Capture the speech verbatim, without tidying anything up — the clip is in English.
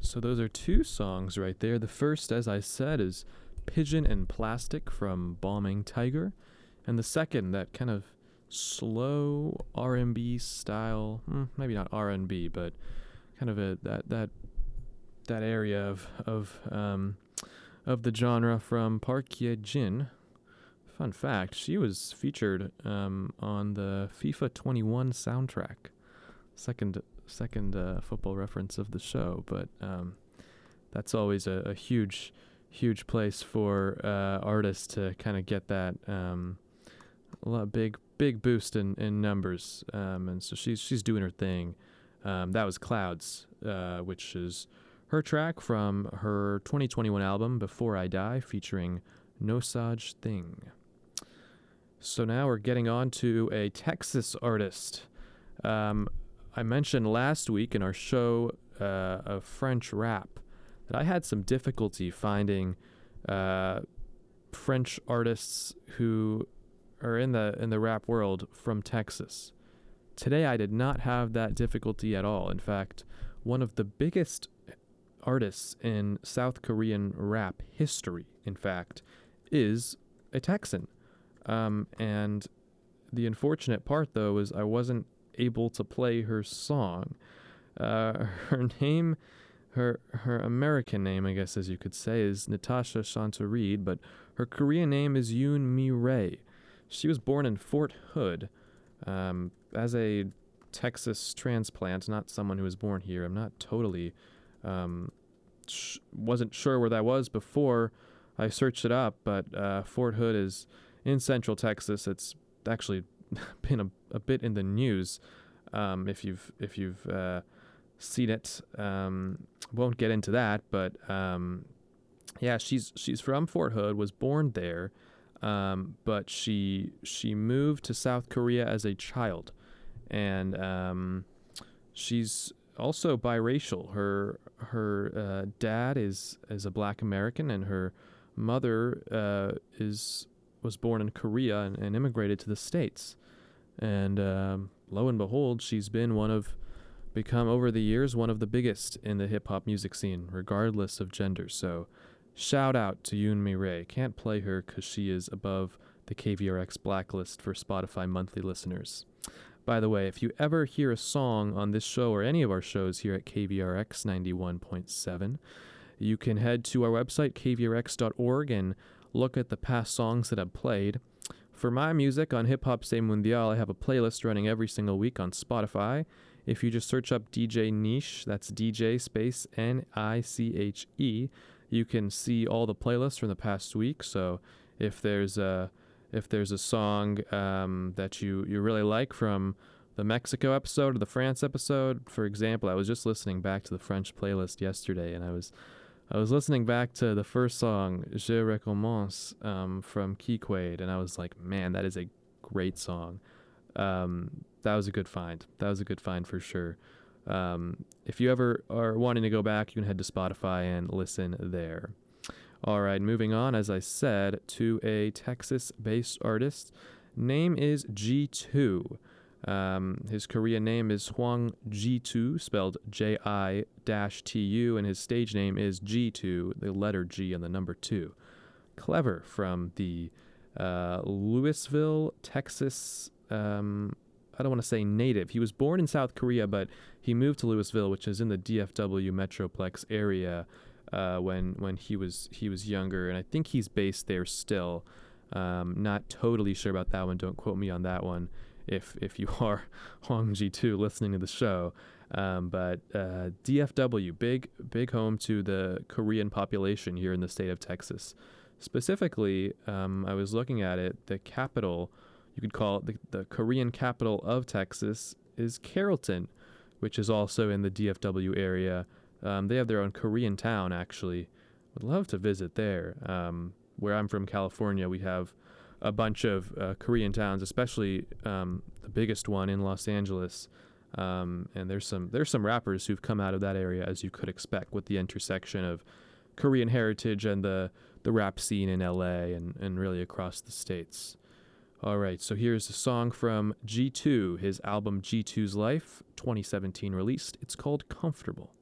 So those are two songs right there. The first, as I said, is Pigeon and Plastic from Bombing Tiger. And the second, that kind of slow R and B style, hmm, maybe not R and B, but kind of a that that that area of of um, of the genre from Park Ye-jin. Fun fact, she was featured um, on the FIFA twenty-one soundtrack. Second second uh, football reference of the show, but um, that's always a, a huge, huge place for uh, artists to kind of get that um, a lot big, big boost in, in numbers. Um, and so she's she's doing her thing. Um, that was Clouds, uh, which is her track from her twenty twenty-one album Before I Die, featuring No Such Thing. So now we're getting on to a Texas artist. Um, I mentioned last week in our show uh, of French rap that I had some difficulty finding uh, French artists who are in the in the rap world from Texas. Today I did not have that difficulty at all. In fact, one of the biggest artists in South Korean rap history, in fact, is a Texan. Um, and the unfortunate part, though, is I wasn't able to play her song. Uh, her name, her her American name, I guess, as you could say, is Natasha Chantereed, but her Korean name is Yoon Mi Rae. She was born in Fort Hood. Um, as a Texas transplant, not someone who was born here, I'm not totally, um, sh- wasn't sure where that was before I searched it up, but uh, Fort Hood is in Central Texas. It's actually been a, a bit in the news. Um, if you've if you've uh, seen it, um, won't get into that. But um, yeah, she's she's from Fort Hood, was born there, um, but she she moved to South Korea as a child, and um, she's also biracial. Her her uh, dad is is a Black American, and her mother uh, is was born in Korea and, and immigrated to the States. And um, lo and behold, she's been one of, become over the years, one of the biggest in the hip-hop music scene, regardless of gender. So shout out to Yoon Mi Rae. Can't play her because she is above the K V R X blacklist for Spotify monthly listeners. By the way, if you ever hear a song on this show or any of our shows here at K V R X ninety-one point seven, you can head to our website, k v r x dot org, and look at the past songs that I've played. For my music on Hip Hop C'est Mundial, I have a playlist running every single week on Spotify. If you just search up D J Niche, that's D J space N I C H E, you can see all the playlists from the past week. So if there's a if there's a song um, that you, you really like from the Mexico episode or the France episode, for example, I was just listening back to the French playlist yesterday, and I was I was listening back to the first song, Je Recommence, um, from Keyquade, and I was like, man, that is a great song. Um, that was a good find. That was a good find for sure. Um, if you ever are wanting to go back, you can head to Spotify and listen there. All right, moving on, as I said, to a Texas-based artist. Name is G two. Um, his Korean name is Hwang Ji-tu, spelled J I T U, and his stage name is G two, the letter G and the number two. Clever from the uh, Louisville, Texas, um, I don't want to say native. He was born in South Korea, but he moved to Louisville, which is in the D F W Metroplex area, uh, when when he was he was younger, and I think he's based there still. Um, not totally sure about that one. Don't quote me on that one if if you are Hwang Ji-tu listening to the show. Um, but uh, D F W, big big home to the Korean population here in the state of Texas. Specifically, um, I was looking at it, the capital, you could call it the, the Korean capital of Texas, is Carrollton, which is also in the D F W area. Um, they have their own Korean town, actually. Would love to visit there. Um, where I'm from, California, we have a bunch of uh, Korean towns, especially um, the biggest one in Los Angeles. Um, and there's some there's some rappers who've come out of that area, as you could expect, with the intersection of Korean heritage and the, the rap scene in L A and, and really across the states. All right, so here's a song from G two, his album G two's Life, twenty seventeen released. It's called Comfortable.